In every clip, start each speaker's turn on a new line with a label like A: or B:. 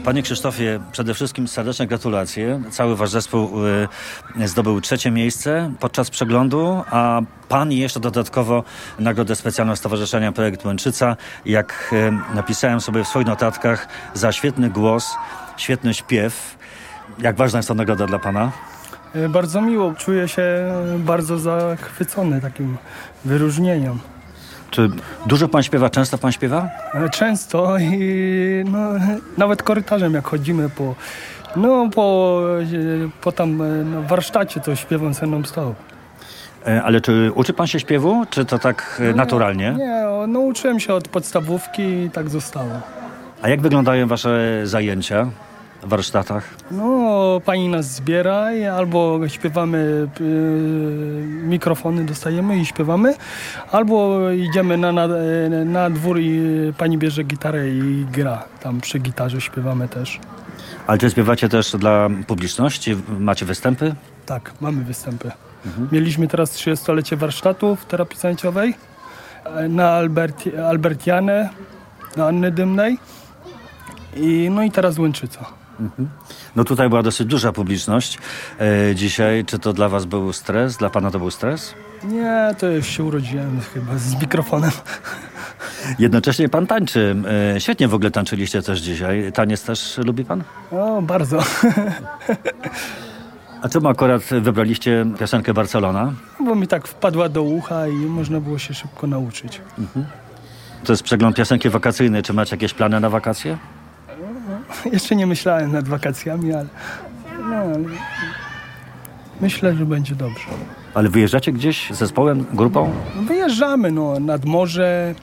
A: Panie Krzysztofie, przede wszystkim serdeczne gratulacje. Cały wasz zespół zdobył 3. miejsce podczas przeglądu, a pan jeszcze dodatkowo nagrodę specjalną Stowarzyszenia Projekt Męczyca. Jak napisałem sobie w swoich notatkach, za świetny głos, świetny śpiew. Jak ważna jest ta nagroda dla pana?
B: Bardzo miło. Czuję się bardzo zachwycony takim wyróżnieniem.
A: Czy dużo pan śpiewa? Często pan śpiewa?
B: Często i nawet korytarzem jak chodzimy po tam warsztacie, to śpiewam ze mną stał.
A: Ale czy uczy pan się śpiewu, czy to tak naturalnie?
B: Nie, nauczyłem się od podstawówki i tak zostało.
A: A jak wyglądają wasze zajęcia w warsztatach?
B: Pani nas zbiera albo śpiewamy, mikrofony dostajemy i śpiewamy, albo idziemy na dwór i pani bierze gitarę i gra. Tam przy gitarze śpiewamy też.
A: Ale czy śpiewacie też dla publiczności? Macie występy?
B: Tak, mamy występy. Mieliśmy teraz 30-lecie warsztatów terapii zajęciowej na Albertianę, na Anny Dymnej i teraz Łęczyca.
A: No tutaj była dosyć duża publiczność dzisiaj. Czy to dla was był stres? Dla pana to był stres?
B: Nie, to już się urodziłem chyba z mikrofonem.
A: Jednocześnie pan tańczy. Świetnie w ogóle tańczyliście też dzisiaj. Taniec też lubi pan?
B: Bardzo.
A: A czemu akurat wybraliście piosenkę Barcelona?
B: Bo mi tak wpadła do ucha i można było się szybko nauczyć.
A: To jest przegląd piosenki wakacyjnej. Czy macie jakieś plany na wakacje?
B: Jeszcze nie myślałem nad wakacjami, ale myślę, że będzie dobrze.
A: Ale wyjeżdżacie gdzieś z zespołem, grupą?
B: Wyjeżdżamy nad morze,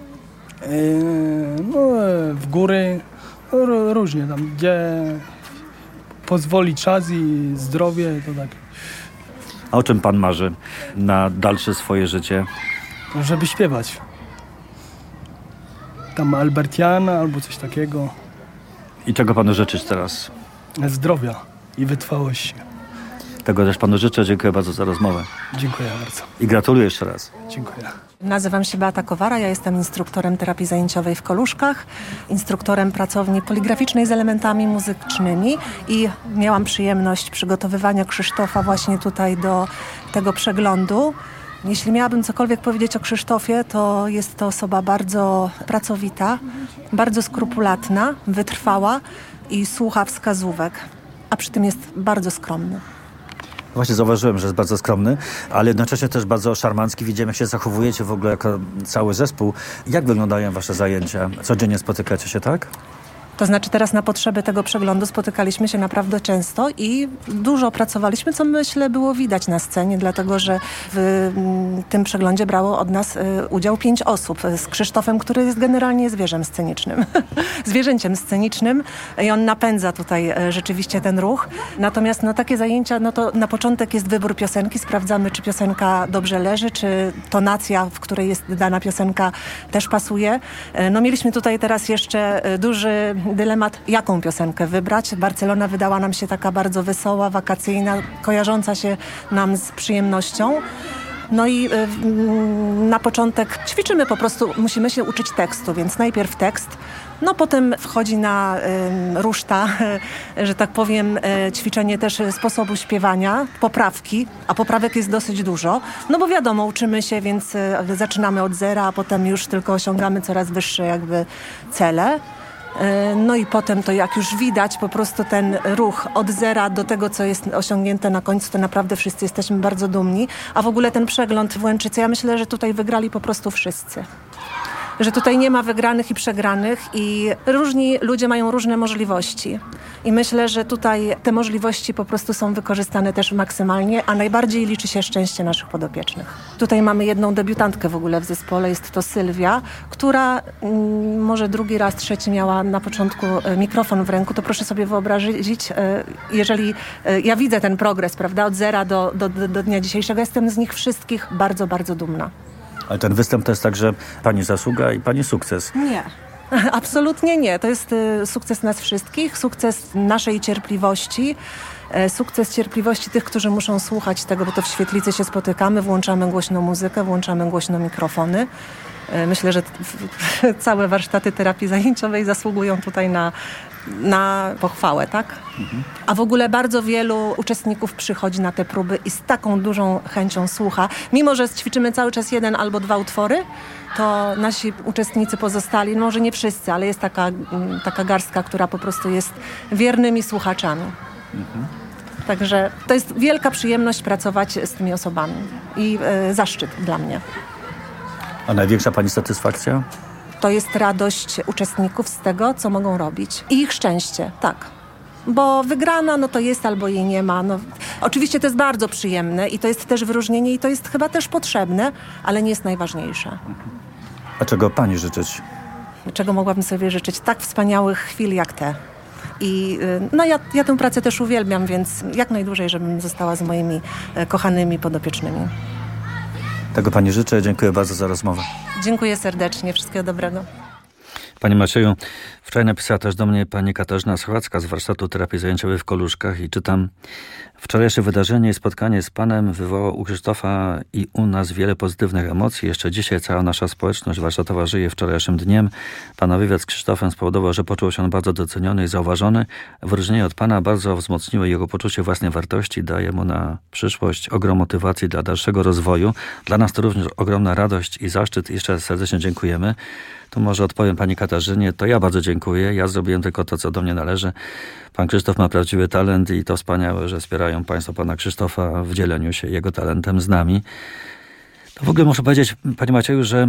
B: w góry, różnie tam, gdzie pozwoli czas i zdrowie, to tak.
A: A o czym pan marzy na dalsze swoje życie?
B: Żeby śpiewać. Tam Albertiana albo coś takiego.
A: I czego panu życzyć teraz?
B: Zdrowia i wytrwałości.
A: Tego też panu życzę. Dziękuję bardzo za rozmowę.
B: Dziękuję bardzo.
A: I gratuluję jeszcze raz.
B: Dziękuję.
C: Nazywam się Beata Kowara, ja jestem instruktorem terapii zajęciowej w Koluszkach, instruktorem pracowni poligraficznej z elementami muzycznymi i miałam przyjemność przygotowywania Krzysztofa właśnie tutaj do tego przeglądu. Jeśli miałabym cokolwiek powiedzieć o Krzysztofie, to jest to osoba bardzo pracowita, bardzo skrupulatna, wytrwała i słucha wskazówek, a przy tym jest bardzo skromny.
A: Właśnie zauważyłem, że jest bardzo skromny, ale jednocześnie też bardzo szarmancki. Widzimy, jak się zachowujecie w ogóle jako cały zespół. Jak wyglądają wasze zajęcia? Codziennie spotykacie się, tak?
C: To znaczy teraz na potrzeby tego przeglądu spotykaliśmy się naprawdę często i dużo pracowaliśmy, co myślę było widać na scenie, dlatego że w tym przeglądzie brało od nas udział 5 osób z Krzysztofem, który jest generalnie zwierzem scenicznym, zwierzęciem scenicznym i on napędza tutaj rzeczywiście ten ruch. Natomiast takie zajęcia, to na początek jest wybór piosenki, sprawdzamy, czy piosenka dobrze leży, czy tonacja, w której jest dana piosenka, też pasuje. Mieliśmy tutaj teraz jeszcze duży dylemat, jaką piosenkę wybrać. Barcelona wydała nam się taka bardzo wesoła, wakacyjna, kojarząca się nam z przyjemnością. I na początek ćwiczymy po prostu, musimy się uczyć tekstu, więc najpierw tekst, potem wchodzi na ruszta, że tak powiem, ćwiczenie też sposobu śpiewania, poprawki, a poprawek jest dosyć dużo, bo wiadomo, uczymy się, więc zaczynamy od zera, a potem już tylko osiągamy coraz wyższe cele. I potem to jak już widać po prostu ten ruch od zera do tego, co jest osiągnięte na końcu, to naprawdę wszyscy jesteśmy bardzo dumni. A w ogóle ten przegląd w Łęczycy, ja myślę, że tutaj wygrali po prostu wszyscy. Że tutaj nie ma wygranych i przegranych i różni ludzie mają różne możliwości. I myślę, że tutaj te możliwości po prostu są wykorzystane też maksymalnie, a najbardziej liczy się szczęście naszych podopiecznych. Tutaj mamy jedną debiutantkę w ogóle w zespole, jest to Sylwia, która może drugi raz, trzeci miała na początku mikrofon w ręku, to proszę sobie wyobrazić, jeżeli ja widzę ten progres, prawda, od zera do dnia dzisiejszego, jestem z nich wszystkich bardzo, bardzo dumna.
A: Ale ten występ to jest także pani zasługa i pani sukces.
C: Nie. Absolutnie nie. To jest sukces nas wszystkich, sukces naszej cierpliwości, sukces cierpliwości tych, którzy muszą słuchać tego, bo to w świetlicy się spotykamy, włączamy głośną muzykę, włączamy głośno mikrofony. Myślę, że całe warsztaty terapii zajęciowej zasługują tutaj na na pochwałę, tak? A w ogóle bardzo wielu uczestników przychodzi na te próby i z taką dużą chęcią słucha. Mimo że ćwiczymy cały czas 1 albo 2 utwory, to nasi uczestnicy pozostali, może nie wszyscy, ale jest taka garstka, która po prostu jest wiernymi słuchaczami. Także to jest wielka przyjemność pracować z tymi osobami i zaszczyt dla mnie.
A: A największa pani satysfakcja?
C: To jest radość uczestników z tego, co mogą robić. I ich szczęście, tak. Bo wygrana, no to jest albo jej nie ma. No, oczywiście to jest bardzo przyjemne i to jest też wyróżnienie i to jest chyba też potrzebne, ale nie jest najważniejsze.
A: A czego pani życzyć?
C: Czego mogłabym sobie życzyć? Tak wspaniałych chwil jak te. I no ja tę pracę też uwielbiam, więc jak najdłużej, żebym została z moimi kochanymi podopiecznymi.
A: Tego pani życzę. Dziękuję bardzo za rozmowę.
C: Dziękuję serdecznie. Wszystkiego dobrego.
A: Panie Macieju, wczoraj napisała też do mnie pani Katarzyna Sochacka z warsztatu terapii zajęciowej w Koluszkach i czytam: wczorajsze wydarzenie i spotkanie z panem wywołało u Krzysztofa i u nas wiele pozytywnych emocji. Jeszcze dzisiaj cała nasza społeczność warsztatowa żyje wczorajszym dniem. Pana wywiad z Krzysztofem spowodował, że poczuł się on bardzo doceniony i zauważony. Wyróżnienie od pana bardzo wzmocniło jego poczucie własnej wartości, daje mu na przyszłość ogrom motywacji dla dalszego rozwoju. Dla nas to również ogromna radość i zaszczyt. Jeszcze raz serdecznie dziękujemy. Tu może odpowiem pani Katarzynie, to ja bardzo dziękuję. Ja zrobiłem tylko to, co do mnie należy. Pan Krzysztof ma prawdziwy talent i to wspaniałe, że wspierają państwo pana Krzysztofa w dzieleniu się jego talentem z nami. To w ogóle muszę powiedzieć, panie Macieju, że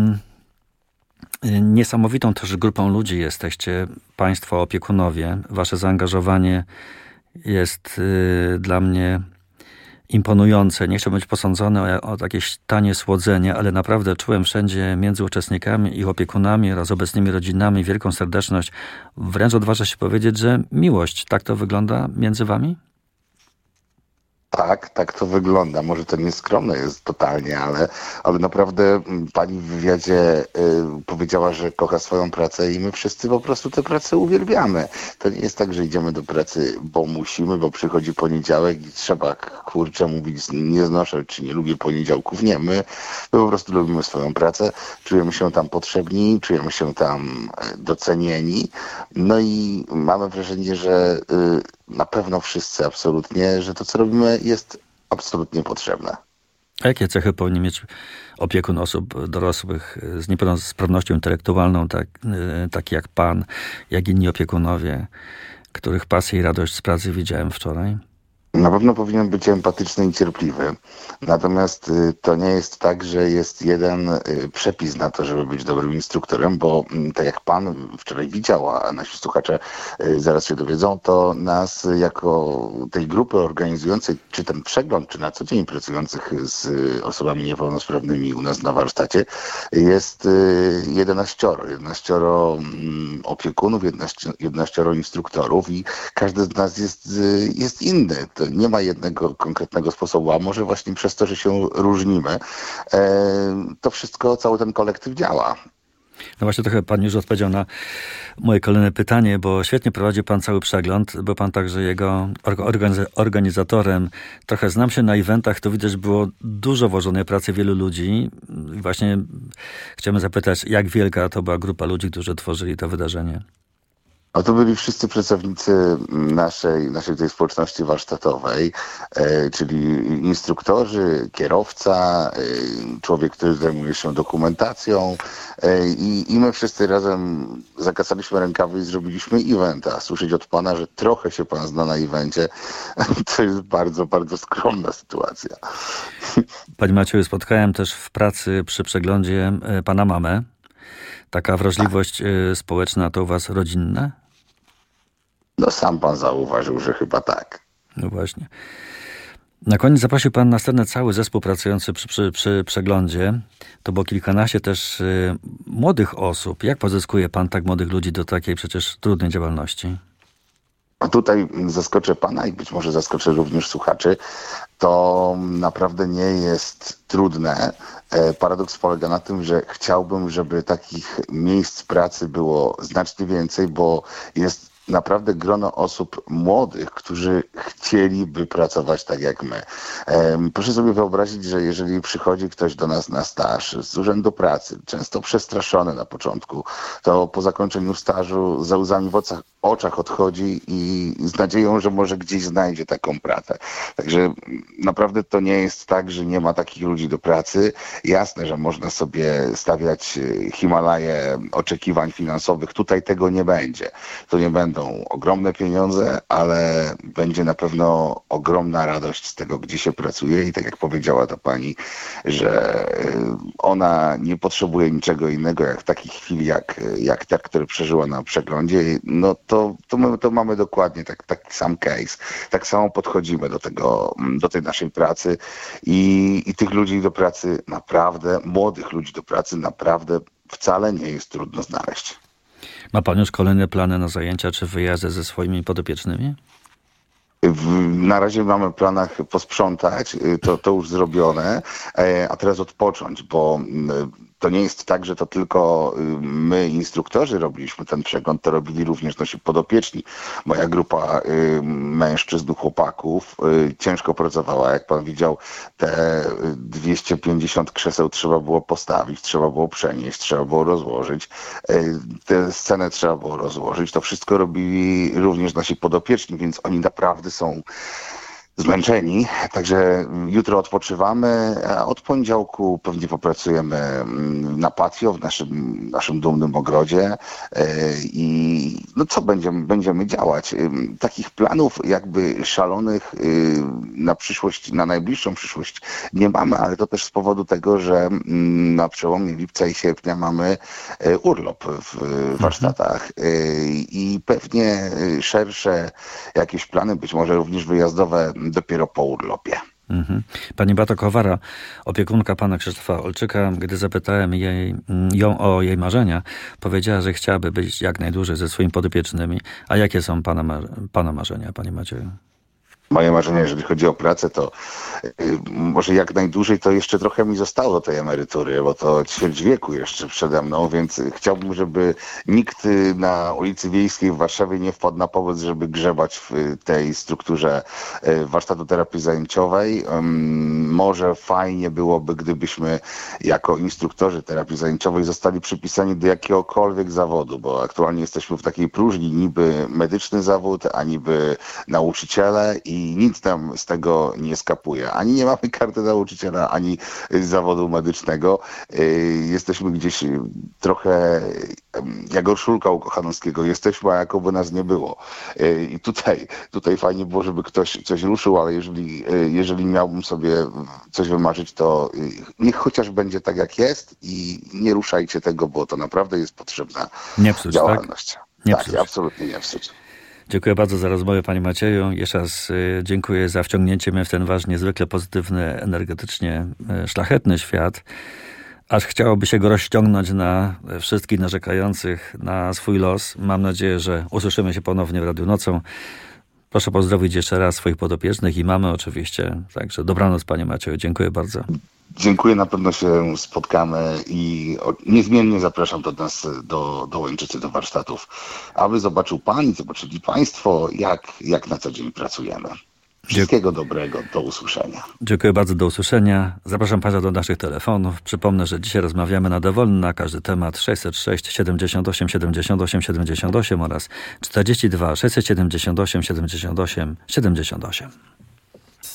A: niesamowitą też grupą ludzi jesteście państwo opiekunowie. Wasze zaangażowanie jest dla mnie imponujące. Nie chciałbym być posądzony o jakieś tanie słodzenie, ale naprawdę czułem wszędzie między uczestnikami i opiekunami oraz obecnymi rodzinami wielką serdeczność. Wręcz odważę się powiedzieć, że miłość. Tak to wygląda między wami?
D: Tak to wygląda. Może to nieskromne jest totalnie, ale naprawdę pani w wywiadzie powiedziała, że kocha swoją pracę i my wszyscy po prostu tę pracę uwielbiamy. To nie jest tak, że idziemy do pracy, bo musimy, bo przychodzi poniedziałek i trzeba, kurczę, mówić, nie znoszę, czy nie lubię poniedziałków. Nie, my po prostu lubimy swoją pracę, czujemy się tam potrzebni, czujemy się tam docenieni. No i mamy wrażenie, że na pewno wszyscy absolutnie, że to, co robimy, jest absolutnie potrzebne.
A: A jakie cechy powinien mieć opiekun osób dorosłych z niepełnosprawnością intelektualną, taki jak pan, jak inni opiekunowie, których pasję i radość z pracy widziałem wczoraj?
D: Na pewno powinien być empatyczny i cierpliwy. Natomiast to nie jest tak, że jest jeden przepis na to, żeby być dobrym instruktorem, bo tak jak pan wczoraj widział, a nasi słuchacze zaraz się dowiedzą, to nas jako tej grupy organizującej, czy ten przegląd, czy na co dzień pracujących z osobami niepełnosprawnymi u nas na warsztacie, jest 11 opiekunów, 11 instruktorów i każdy z nas jest inny. To nie ma jednego konkretnego sposobu, a może właśnie przez to, że się różnimy, to wszystko, cały ten kolektyw działa.
A: No właśnie trochę pan już odpowiedział na moje kolejne pytanie, bo świetnie prowadzi pan cały przegląd, był pan także jego organizatorem. Trochę znam się na eventach, to widać, że było dużo włożonej pracy wielu ludzi. Właśnie chciałbym zapytać, jak wielka to była grupa ludzi, którzy tworzyli to wydarzenie?
D: A to byli wszyscy pracownicy naszej tej społeczności warsztatowej, czyli instruktorzy, kierowca, człowiek, który zajmuje się dokumentacją i my wszyscy razem zakasaliśmy rękawy i zrobiliśmy event, a słyszeć od pana, że trochę się pan zna na evencie, to jest bardzo, bardzo skromna sytuacja.
A: Panie Macieju, spotkałem też w pracy przy przeglądzie pana mamę. Taka wrażliwość społeczna to u was rodzinna?
D: No sam pan zauważył, że chyba tak.
A: No właśnie. Na koniec zaprosił pan na scenę cały zespół pracujący przy przeglądzie. To było kilkanaście też młodych osób. Jak pozyskuje pan tak młodych ludzi do takiej przecież trudnej działalności?
D: A tutaj zaskoczę pana i być może zaskoczę również słuchaczy. To naprawdę nie jest trudne. Paradoks polega na tym, że chciałbym, żeby takich miejsc pracy było znacznie więcej, bo jest naprawdę grono osób młodych, którzy chcieliby pracować tak jak my. Proszę sobie wyobrazić, że jeżeli przychodzi ktoś do nas na staż z urzędu pracy, często przestraszony na początku, to po zakończeniu stażu za łzami w oczach odchodzi i z nadzieją, że może gdzieś znajdzie taką pracę. Także naprawdę to nie jest tak, że nie ma takich ludzi do pracy. Jasne, że można sobie stawiać Himalaje oczekiwań finansowych. Tutaj tego nie będzie. To nie będą ogromne pieniądze, ale będzie na pewno ogromna radość z tego, gdzie się pracuje i tak jak powiedziała ta pani, że ona nie potrzebuje niczego innego jak w takiej chwili, jak ta, która przeżyła na przeglądzie, no to mamy dokładnie taki sam case. Tak samo podchodzimy do tej naszej pracy i tych ludzi do pracy naprawdę, młodych ludzi do pracy naprawdę wcale nie jest trudno znaleźć.
A: Ma pan już kolejne plany na zajęcia czy wyjazdy ze swoimi podopiecznymi?
D: Na razie mamy w planach posprzątać, to już zrobione, a teraz odpocząć, bo to nie jest tak, że to tylko my, instruktorzy, robiliśmy ten przegląd, to robili również nasi podopieczni. Moja grupa mężczyzn, chłopaków ciężko pracowała. Jak pan widział, te 250 krzeseł trzeba było postawić, trzeba było przenieść, trzeba było rozłożyć. Tę scenę trzeba było rozłożyć. To wszystko robili również nasi podopieczni, więc oni naprawdę są zmęczeni, także jutro odpoczywamy, a od poniedziałku pewnie popracujemy na patio w naszym dumnym ogrodzie i no co będziemy działać. Takich planów jakby szalonych na przyszłość, na najbliższą przyszłość nie mamy, ale to też z powodu tego, że na przełomie lipca i sierpnia mamy urlop w warsztatach i pewnie szersze jakieś plany, być może również wyjazdowe, dopiero po urlopie.
A: Pani Beato Kowara, opiekunka pana Krzysztofa Olczyka, gdy zapytałem ją o jej marzenia, powiedziała, że chciałaby być jak najdłużej ze swoimi podopiecznymi. A jakie są pana marzenia, panie Macieju?
D: Moje marzenie, jeżeli chodzi o pracę, to może jak najdłużej to jeszcze trochę mi zostało do tej emerytury, bo to ćwierć wieku jeszcze przede mną, więc chciałbym, żeby nikt na ulicy Wiejskiej w Warszawie nie wpadł na pomysł, żeby grzebać w tej strukturze warsztatu terapii zajęciowej. Może fajnie byłoby, gdybyśmy jako instruktorzy terapii zajęciowej zostali przypisani do jakiegokolwiek zawodu, bo aktualnie jesteśmy w takiej próżni, niby medyczny zawód, a niby nauczyciele i nic nam z tego nie skapuje. Ani nie mamy karty nauczyciela, ani zawodu medycznego. Jesteśmy gdzieś trochę jak Urszulka u Kochanowskiego. Jesteśmy, a jakoby nas nie było. I tutaj fajnie było, żeby ktoś coś ruszył, ale jeżeli miałbym sobie coś wymarzyć, to niech chociaż będzie tak, jak jest i nie ruszajcie tego, bo to naprawdę jest potrzebna działalność.
A: Tak? Nie psuć.
D: Absolutnie nie psuć.
A: Dziękuję bardzo za rozmowę, panie Macieju. Jeszcze raz dziękuję za wciągnięcie mnie w ten wasz niezwykle pozytywny, energetycznie szlachetny świat. Aż chciałoby się go rozciągnąć na wszystkich narzekających na swój los. Mam nadzieję, że usłyszymy się ponownie w Radiu Nocą. Proszę pozdrowić jeszcze raz swoich podopiecznych i mamy oczywiście. Także dobranoc, panie Macieju. Dziękuję bardzo.
D: Dziękuję, na pewno się spotkamy i niezmiennie zapraszam do nas, do Łańczycy, do warsztatów, aby zobaczył pan i zobaczyli państwo, jak na co dzień pracujemy. Wszystkiego dobrego, do usłyszenia.
A: Dziękuję bardzo, do usłyszenia. Zapraszam państwa do naszych telefonów. Przypomnę, że dzisiaj rozmawiamy na dowolny na każdy temat 606 78 78 78 oraz 42 678 78 78.